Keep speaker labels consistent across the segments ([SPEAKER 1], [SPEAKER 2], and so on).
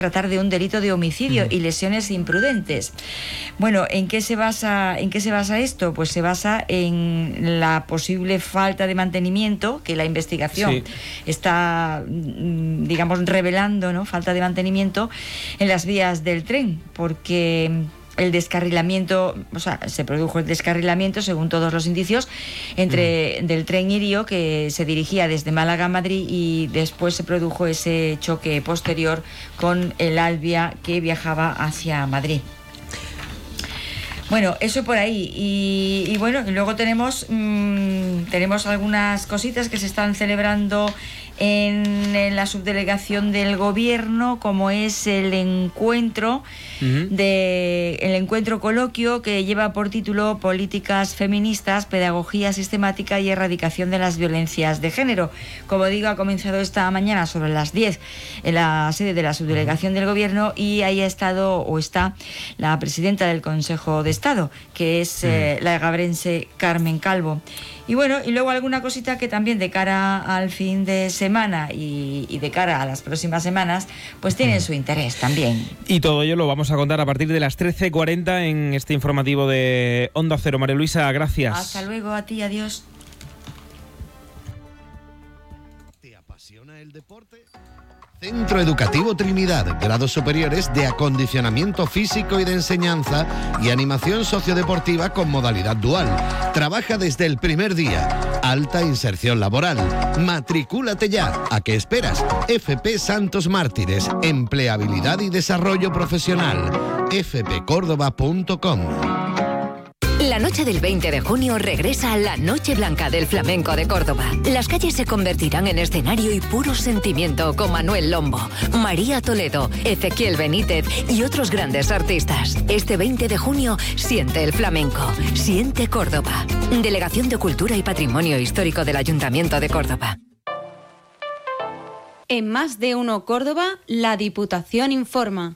[SPEAKER 1] tratar de un delito de homicidio y lesiones imprudentes. Bueno, ¿en qué se basa esto? Pues se basa en la posible falta de mantenimiento que la investigación está, digamos, revelando, ¿no? Falta de mantenimiento en las vías del tren, porque el descarrilamiento, se produjo el descarrilamiento, según todos los indicios, del tren Irio, que se dirigía desde Málaga a Madrid, y después se produjo ese choque posterior con el Alvia, que viajaba hacia Madrid. Bueno, eso por ahí. Y bueno, y luego tenemos algunas cositas que se están celebrando en la subdelegación del gobierno, como es el encuentro coloquio que lleva por título Políticas feministas, pedagogía sistemática y erradicación de las violencias de género. Como digo, ha comenzado esta mañana sobre las 10 en la sede de la subdelegación del gobierno, y ahí está la presidenta del Consejo de Estado, que es la egabrense Carmen Calvo. Y bueno, y luego alguna cosita que también de cara al fin de semana y de cara a las próximas semanas, pues tienen su interés también.
[SPEAKER 2] Y todo ello lo vamos a contar a partir de las 13:40 en este informativo de Onda Cero. María Luisa, gracias.
[SPEAKER 1] Hasta luego, a ti, adiós.
[SPEAKER 3] ¿Te apasiona el deporte? Centro Educativo Trinidad, grados superiores de acondicionamiento físico y de enseñanza y animación sociodeportiva con modalidad dual. Trabaja desde el primer día. Alta inserción laboral. Matricúlate ya. ¿A qué esperas? FP Santos Mártires. Empleabilidad y desarrollo profesional. fpcórdoba.com.
[SPEAKER 4] La noche del 20 de junio regresa la Noche Blanca del Flamenco de Córdoba. Las calles se convertirán en escenario y puro sentimiento con Manuel Lombo, María Toledo, Ezequiel Benítez y otros grandes artistas. Este 20 de junio siente el flamenco, siente Córdoba. Delegación de Cultura y Patrimonio Histórico del Ayuntamiento de Córdoba.
[SPEAKER 5] En Más de Uno Córdoba, la Diputación informa.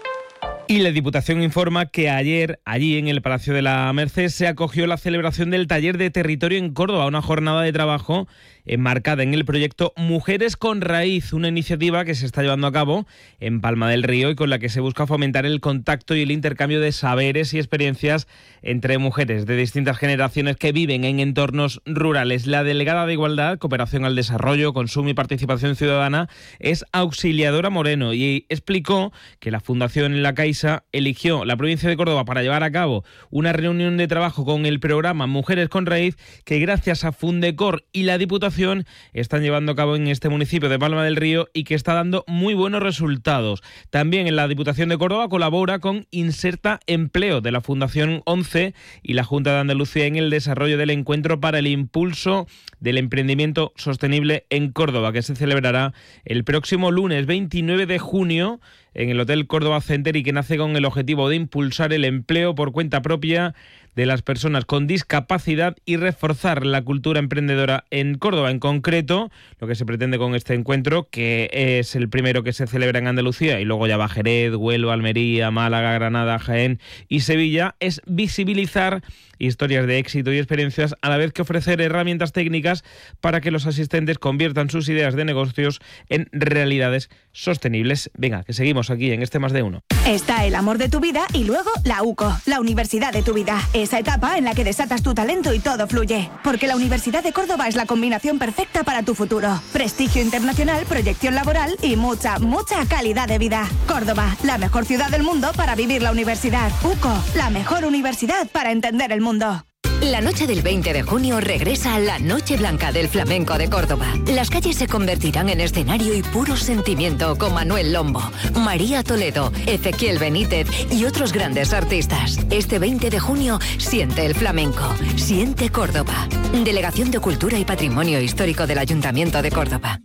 [SPEAKER 2] Y la Diputación informa que ayer, allí en el Palacio de la Merced, se acogió la celebración del Taller de Territorio en Córdoba, una jornada de trabajo enmarcada en el proyecto Mujeres con Raíz, una iniciativa que se está llevando a cabo en Palma del Río y con la que se busca fomentar el contacto y el intercambio de saberes y experiencias entre mujeres de distintas generaciones que viven en entornos rurales. La delegada de Igualdad, Cooperación al Desarrollo, Consumo y Participación Ciudadana es Auxiliadora Moreno, y explicó que la Fundación La Caixa eligió la provincia de Córdoba para llevar a cabo una reunión de trabajo con el programa Mujeres con Raíz, que gracias a Fundecor y la Diputación están llevando a cabo en este municipio de Palma del Río y que está dando muy buenos resultados. También en la Diputación de Córdoba colabora con Inserta Empleo de la Fundación 11 y la Junta de Andalucía en el desarrollo del encuentro para el impulso del emprendimiento sostenible en Córdoba, que se celebrará el próximo lunes 29 de junio en el Hotel Córdoba Center, y que nace con el objetivo de impulsar el empleo por cuenta propia de las personas con discapacidad y reforzar la cultura emprendedora en Córdoba. En concreto, lo que se pretende con este encuentro, que es el primero que se celebra en Andalucía y luego ya va Jerez, Huelva, Almería, Málaga, Granada, Jaén y Sevilla, es visibilizar historias de éxito y experiencias, a la vez que ofrecer herramientas técnicas para que los asistentes conviertan sus ideas de negocios en realidades sostenibles. Venga, que seguimos aquí en este Más de Uno.
[SPEAKER 6] Está el amor de tu vida y luego la UCO, la universidad de tu vida. Esa etapa en la que desatas tu talento y todo fluye. Porque la Universidad de Córdoba es la combinación perfecta para tu futuro. Prestigio internacional, proyección laboral y mucha, mucha calidad de vida. Córdoba, la mejor ciudad del mundo para vivir la universidad. UCO, la mejor universidad para entender el mundo.
[SPEAKER 4] La noche del 20 de junio regresa la Noche Blanca del Flamenco de Córdoba. Las calles se convertirán en escenario y puro sentimiento con Manuel Lombo, María Toledo, Ezequiel Benítez y otros grandes artistas. Este 20 de junio siente el flamenco, siente Córdoba. Delegación de Cultura y Patrimonio Histórico del Ayuntamiento de Córdoba.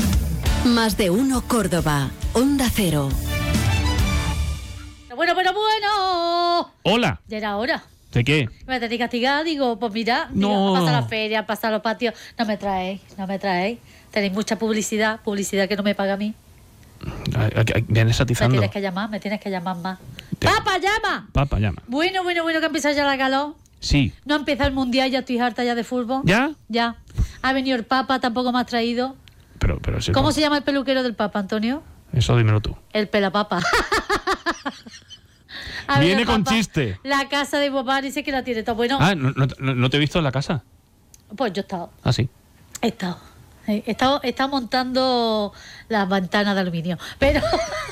[SPEAKER 5] Más de Uno Córdoba, Onda Cero.
[SPEAKER 7] Bueno.
[SPEAKER 2] Hola.
[SPEAKER 7] Ya era hora.
[SPEAKER 2] ¿De qué?
[SPEAKER 7] Me tenéis que castigar, digo, pues mira,
[SPEAKER 2] No.
[SPEAKER 7] pasar la feria, pasar los patios. No me traéis. Tenéis mucha publicidad que no me paga a mí.
[SPEAKER 2] Vienes atizando.
[SPEAKER 7] Me tienes que llamar más. ¡Papa, llama!
[SPEAKER 2] Papa, llama.
[SPEAKER 7] Bueno, que ha empezado ya la calor.
[SPEAKER 2] Sí.
[SPEAKER 7] No ha empezado el mundial, ya estoy harta ya de fútbol.
[SPEAKER 2] ¿Ya?
[SPEAKER 7] Ya. Ha venido el Papa, tampoco me ha traído.
[SPEAKER 2] Pero
[SPEAKER 7] ¿Cómo se llama el peluquero del Papa, Antonio?
[SPEAKER 8] Eso dímelo tú.
[SPEAKER 7] El pelapapa.
[SPEAKER 8] Viene con chiste.
[SPEAKER 7] La casa de mi papá dice que la tiene todo bueno.
[SPEAKER 8] Ah, ¿no te he visto en la casa?
[SPEAKER 7] Pues yo he estado.
[SPEAKER 8] Ah, sí.
[SPEAKER 7] He estado montando las ventanas de aluminio. Pero...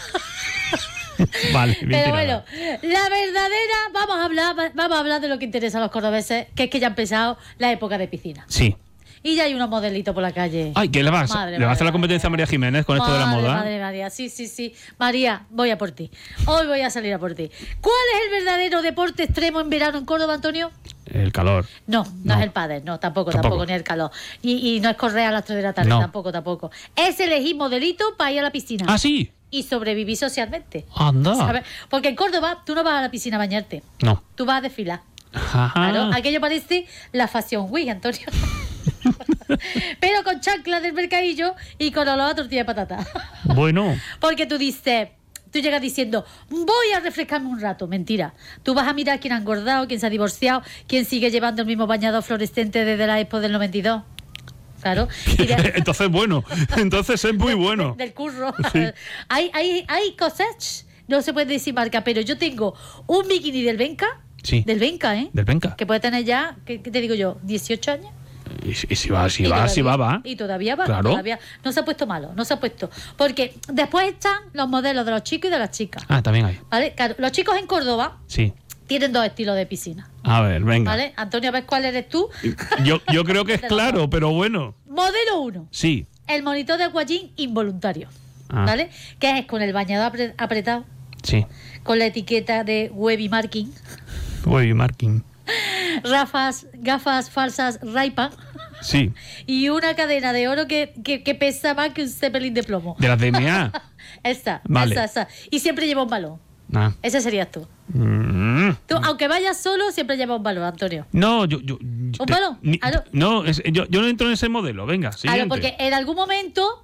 [SPEAKER 8] Vale, bien
[SPEAKER 7] pero
[SPEAKER 8] tirada.
[SPEAKER 7] bueno, la verdadera, vamos a hablar de lo que interesa a los cordobeses, que es que ya ha empezado la época de piscina.
[SPEAKER 8] Sí.
[SPEAKER 7] Y ya hay unos modelitos por la calle.
[SPEAKER 8] Ay, ¿qué le vas? ¿Le vas a hacer la competencia a María Jiménez con esto de la moda?
[SPEAKER 7] Madre María, sí. María, voy a por ti. Hoy voy a salir a por ti. ¿Cuál es el verdadero deporte extremo en verano en Córdoba, Antonio?
[SPEAKER 8] El calor.
[SPEAKER 7] No es el pádel, no, tampoco, ni el calor. Y no es correr a las 3 de la tarde,
[SPEAKER 8] No.
[SPEAKER 7] tampoco. Es elegir modelito para ir a la piscina.
[SPEAKER 8] ¿Ah, sí?
[SPEAKER 7] Y sobrevivir socialmente.
[SPEAKER 8] Anda.
[SPEAKER 7] ¿Sabes? Porque en Córdoba tú no vas a la piscina a bañarte.
[SPEAKER 8] No.
[SPEAKER 7] Tú vas a desfilar.
[SPEAKER 8] Ajá.
[SPEAKER 7] Claro, aquello parece la Fashion Week, Antonio. Pero con chanclas del mercadillo y con olor a tortilla de patata.
[SPEAKER 8] Bueno.
[SPEAKER 7] Porque tú llegas diciendo, voy a refrescarme un rato. Mentira. Tú vas a mirar quién ha engordado, quién se ha divorciado, quién sigue llevando el mismo bañador fluorescente desde la Expo del 92. Claro.
[SPEAKER 8] Entonces, bueno. Entonces es muy bueno.
[SPEAKER 7] Del curro.
[SPEAKER 8] Sí.
[SPEAKER 7] Hay cosas, no se puede decir marca, pero yo tengo un bikini del Benca.
[SPEAKER 8] Sí.
[SPEAKER 7] Del Benca, ¿eh?
[SPEAKER 8] Del Benca.
[SPEAKER 7] Que puede tener ya, ¿qué te digo yo? 18 años.
[SPEAKER 8] Y si va.
[SPEAKER 7] Y todavía va.
[SPEAKER 8] Claro.
[SPEAKER 7] Todavía no se ha puesto malo, no se ha puesto. Porque después están los modelos de los chicos y de las chicas.
[SPEAKER 8] Ah, también hay.
[SPEAKER 7] ¿Vale? Claro, los chicos en Córdoba
[SPEAKER 8] Sí.
[SPEAKER 7] tienen 2 estilos de piscina.
[SPEAKER 8] A ver, venga.
[SPEAKER 7] ¿Vale? Antonio, ¿ves cuál eres tú?
[SPEAKER 8] Yo creo que es claro, pero bueno.
[SPEAKER 7] Modelo 1.
[SPEAKER 8] Sí.
[SPEAKER 7] El monitor de aquagym involuntario.
[SPEAKER 8] Ah.
[SPEAKER 7] ¿Vale? Que es con el bañador apretado,
[SPEAKER 8] Sí.
[SPEAKER 7] con la etiqueta de Webby Marking,
[SPEAKER 8] Webby Marking.
[SPEAKER 7] gafas falsas Ray-Ban
[SPEAKER 8] Sí.
[SPEAKER 7] y una cadena de oro que pesa más que un Zeppelin de plomo.
[SPEAKER 8] De las DMA.
[SPEAKER 7] Esa. Y siempre lleva un balón.
[SPEAKER 8] Ah.
[SPEAKER 7] Ese serías tú. Tú, aunque vayas solo, siempre lleva un balón, Antonio.
[SPEAKER 8] No,
[SPEAKER 7] ¿Un balón?
[SPEAKER 8] No, yo no entro en ese modelo. Venga, siguiente.
[SPEAKER 7] Claro, porque en algún momento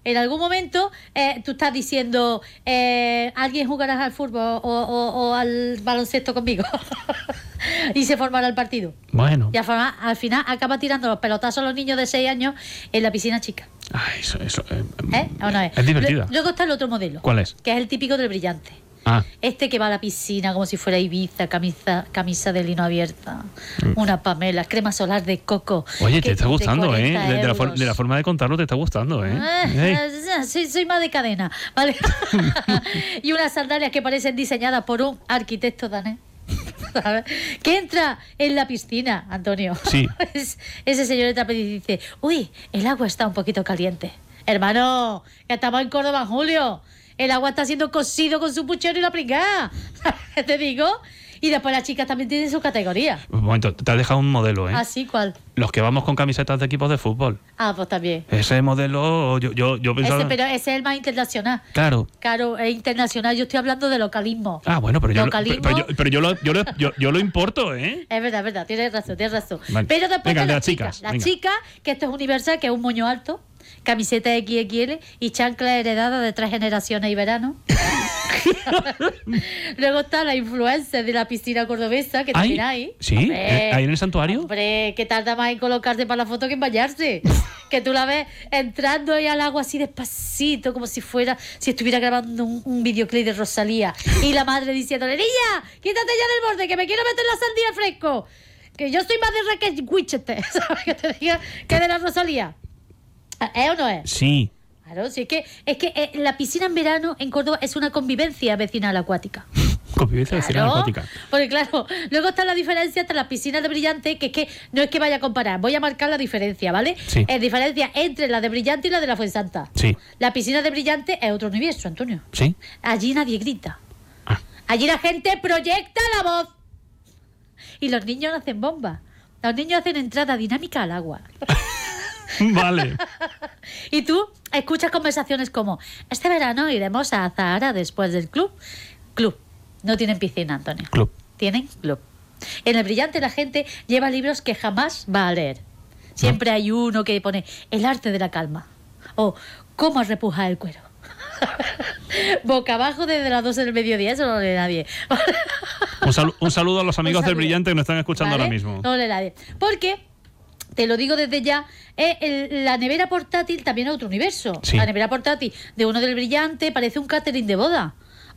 [SPEAKER 7] tú estás diciendo, alguien jugará al fútbol o al baloncesto conmigo. Y se formará el partido.
[SPEAKER 8] Bueno.
[SPEAKER 7] Y al final acaba tirando los pelotazos a los niños de 6 años en la piscina chica.
[SPEAKER 8] Ay, eso
[SPEAKER 7] ¿O no es?
[SPEAKER 8] es divertida.
[SPEAKER 7] Luego está el otro modelo.
[SPEAKER 8] ¿Cuál es?
[SPEAKER 7] Que es el típico del brillante.
[SPEAKER 8] Ah.
[SPEAKER 7] Este que va a la piscina como si fuera Ibiza, camisa de lino abierta, una Pamela, crema solar de coco.
[SPEAKER 8] Oye, te está gustando, ¿eh?
[SPEAKER 7] €40.
[SPEAKER 8] De la forma de contarlo te está gustando, ¿eh?
[SPEAKER 7] Soy más de cadena, ¿vale? Y unas sandalias que parecen diseñadas por un arquitecto danés. ¿Sabes? Que entra en la piscina, Antonio.
[SPEAKER 8] Sí.
[SPEAKER 7] Ese señor entra y dice, uy, el agua está un poquito caliente. Hermano, que estamos en Córdoba en julio. El agua está siendo cocido con su puchero y la pringada. ¿Te digo? Y después las chicas también tienen su categoría.
[SPEAKER 8] Un momento, te has dejado un modelo, ¿eh?
[SPEAKER 7] ¿Ah, sí? ¿Cuál?
[SPEAKER 8] Los que vamos con camisetas de equipos de fútbol.
[SPEAKER 7] Ah, pues también.
[SPEAKER 8] Ese modelo, yo pensaba...
[SPEAKER 7] Pero ese es el más internacional.
[SPEAKER 8] Claro.
[SPEAKER 7] Claro, es internacional. Yo estoy hablando de localismo.
[SPEAKER 8] Ah, bueno, pero
[SPEAKER 7] Localismo.
[SPEAKER 8] yo lo importo, ¿eh?
[SPEAKER 7] Es verdad, tienes razón.
[SPEAKER 8] Vale.
[SPEAKER 7] Pero después
[SPEAKER 8] Venga,
[SPEAKER 7] de
[SPEAKER 8] de
[SPEAKER 7] las
[SPEAKER 8] las chicas,
[SPEAKER 7] chicas. Las
[SPEAKER 8] venga.
[SPEAKER 7] chicas, que esto es universal, que es un moño alto, camiseta XXL y chancla heredada de 3 generaciones y verano. Luego está la influencer de la piscina cordobesa, que también hay.
[SPEAKER 8] ¿Sí?
[SPEAKER 7] Hombre,
[SPEAKER 8] ¿Ahí en el santuario?
[SPEAKER 7] Hombre, que tarda más en colocarse para la foto que en bañarse. Que tú la ves entrando ahí al agua así despacito, como si estuviera grabando un videoclip de Rosalía. Y la madre diciéndole, niña, quítate ya del borde, que me quiero meter la sandía al fresco. Que yo soy más de Raquel Wichete, ¿sabes? Que te diga que de la Rosalía. ¿Es o no es?
[SPEAKER 8] Sí.
[SPEAKER 7] Claro, sí, es que la piscina en verano en Córdoba es una convivencia vecinal acuática.
[SPEAKER 8] Convivencia vecinal acuática.
[SPEAKER 7] Porque claro, luego está la diferencia entre las piscinas de brillante, que es que no es que vaya a comparar, voy a marcar la diferencia, ¿vale?
[SPEAKER 8] Sí.
[SPEAKER 7] Es diferencia entre la de brillante y la de la Fuensanta.
[SPEAKER 8] Sí.
[SPEAKER 7] La piscina de brillante es otro universo, Antonio.
[SPEAKER 8] Sí.
[SPEAKER 7] Allí nadie grita.
[SPEAKER 8] Ah.
[SPEAKER 7] Allí la gente proyecta la voz. Y los niños no hacen bomba. Los niños hacen entrada dinámica al agua.
[SPEAKER 8] Vale.
[SPEAKER 7] Y tú escuchas conversaciones como, este verano iremos a Zahara después del club. Club. No tienen piscina, Antonio.
[SPEAKER 8] Club.
[SPEAKER 7] Tienen club. En el brillante la gente lleva libros que jamás va a leer. Siempre hay uno que pone El arte de la calma o Cómo repujar el cuero. Boca abajo desde las 12 del mediodía, eso no lo lee nadie.
[SPEAKER 8] Un saludo a los amigos del Brillante que nos están escuchando
[SPEAKER 7] ¿Vale?
[SPEAKER 8] ahora mismo.
[SPEAKER 7] No lo lee nadie. Porque te lo digo desde ya, la nevera portátil también es otro universo.
[SPEAKER 2] Sí.
[SPEAKER 7] La nevera portátil de uno del Brillante parece un catering de boda.